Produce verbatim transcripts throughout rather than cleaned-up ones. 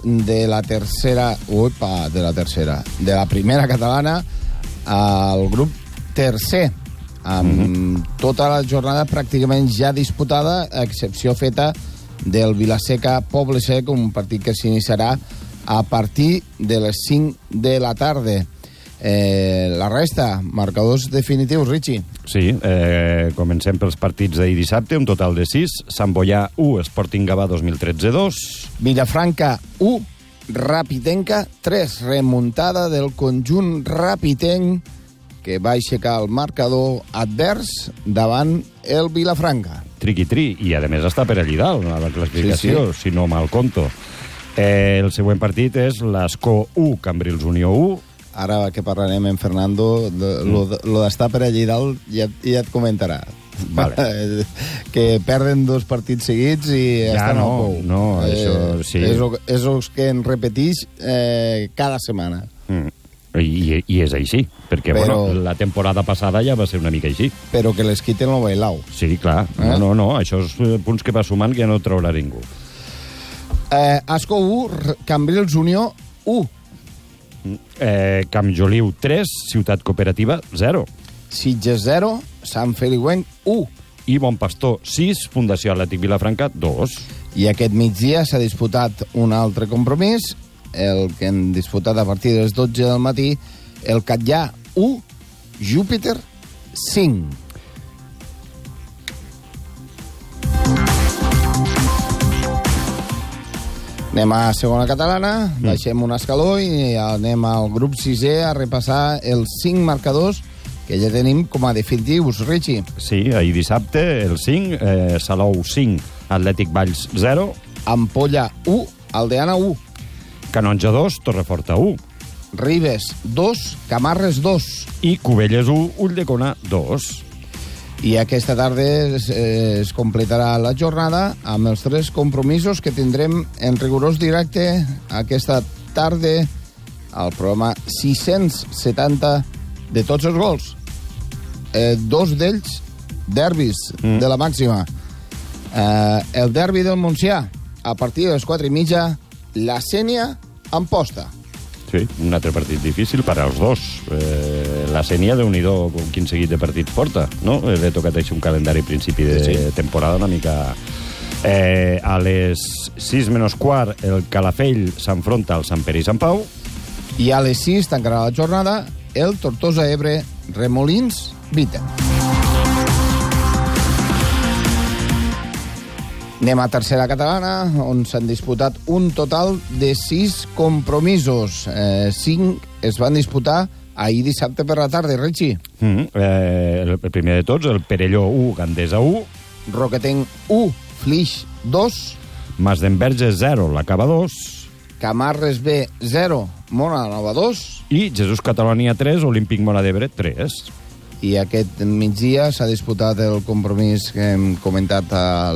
de la tercera... Upa, de la tercera. De la primera catalana al grup tercer, amb mm-hmm. tota la jornada pràcticament ja disputada, a excepció feta del Vilaseca Poble Sec, un partit que s'iniciarà a partir de les cinc de la tarda. Eh, la resta, marcadors definitius, Richie. Sí, eh, comencem pels partits d'ahir dissabte, un total de sis. Sant Boià u, Sporting Gavà dos mil tretze dos. Vilafranca u, Rapitenca tres. Remuntada del conjunt rapitenc que va aixecar el marcador advers davant el Vilafranca. Triqui-tri, i a més està per allí dalt, a la classificació, sí, sí. si no mal conto. Eh, el següent partit és l'Escó u, Cambrils Unió u. Ara que parlarem amb Fernando, de, mm. lo, lo d'estar per allí dalt ja, ja et comentarà. Vale. Que perden dos partits seguits i ja estan no, al pou. No, eh, això sí. És el, és el que en repeteix eh, cada setmana. Mm. I, I és així, perquè però, bueno, la temporada passada ja va ser una mica així. Però que les quiten el bailau. Sí, clar. Eh? No, no, no, això és punts que va sumant que ja no traurà ningú. Eh, Ascó u, Cambrils Unió u. Eh, Campjoliu tres, Ciutat Cooperativa zero. Sitges zero, Sant Feliuenc u. I Bon Pastor sis, Fundació Atlètic Vilafranca dos. I aquest migdia s'ha disputat un altre compromís, el que hem disputat a partir de les dotze del matí, el Catllà u, Júpiter cinc. Anem a segona catalana, mm. baixem un escaló i anem al grup sisè a repassar els cinc marcadors que ja tenim com a definitius, Richie. Sí, ahir dissabte, el cinc, eh, Salou cinc, Atlètic Valls zero. Ampolla u, Aldeana u. Canonja dos, Torreforta u. Ribes dos, Camarres dos. I Cubelles u, Ulldecona dos. I aquesta tarda es, es completarà la jornada amb els tres compromisos que tindrem en rigorós directe aquesta tarda al programa sis-cents setanta de tots els gols. Eh, dos d'ells derbis mm. de la màxima. Eh, el derbi del Montsià, a partir de les quatre i mitja, la Sénia Amposta. Sí, un altre partit difícil per als dos. Eh, la Sénia, Déu-n'hi-do, quin seguit de partits porta, no? He tocat així un calendari a principi de sí. temporada una mica... Eh, a les sis menys quart, el Calafell s'enfronta al Sant Pere i Sant Pau. I a les sis tancarà la jornada el Tortosa Ebre Remolins Vita. Anem a tercera catalana, on s'han disputat un total de sis compromisos. Eh, cinc es van disputar ahir dissabte per la tarda, Richie. Mm, eh, el primer de tots, el Perelló u, Gandesa u. Roquetenc u, Flix dos. Masdenverge zero, l'Acaba dos. Camarres B zero, Mona Nova dos. I Jesús Catalònia tres, Olímpic Móra d'Ebre tres. I aquest migdia s'ha disputat el compromís que hem comentat a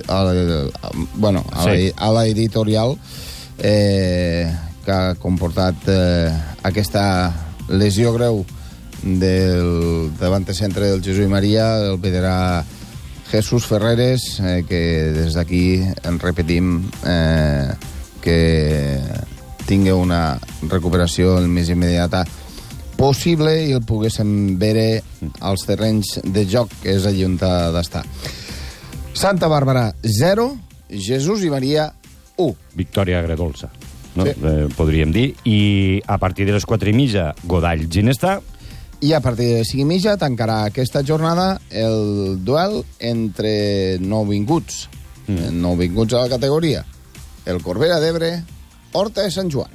l'editorial, eh, que ha comportat eh, aquesta lesió greu del davanter-centre del Jesús i Maria, el veterà Jesús Ferreres, eh, que des d'aquí en repetim eh, que tingui una recuperació el més immediata possible i el poguéssim veure als terrenys de joc, que és allà on ha d'estar. Santa Bàrbara zero, Jesús i Maria u. Victòria agredolça, no? Sí. Eh, podríem dir. I a partir de les quatre i mitja, Godall Ginestà. I a partir de les cinc i mitja tancarà aquesta jornada el duel entre nouvinguts. Mm. Nouvinguts a la categoria. El Corbera d'Ebre, Horta de Sant Joan.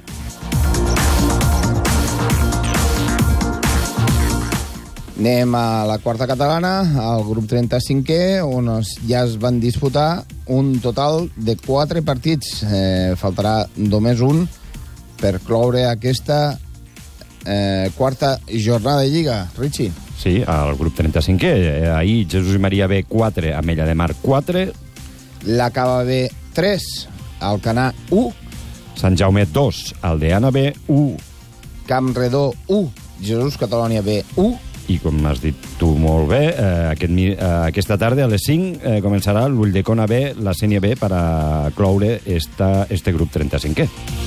Anem a la quarta catalana, al grup trenta-cinquè, on ja es van disputar un total de quatre partits. Eh, faltarà només un per cloure aquesta eh, quarta jornada de Lliga. Richie? Sí, al grup trenta-cinquè. Eh, ahir Jesús i Maria B quatre, Ametlla de Mar quatre. L'Acaba B tres, Alcanar u. Sant Jaume dos, Aldeana B u. Campredó u, Jesús Catalònia B u. I com m'has dit tu molt bé, eh, aquest, eh, aquesta tarda a les cinc eh, començarà l'Ulldecona B, la Sénia B, per a cloure esta, este grup trenta-cinquè.